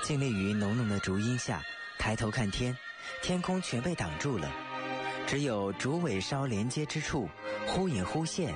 静立于浓浓的竹荫下，抬头看天，天空全被挡住了，只有竹尾梢连接之处忽隐忽现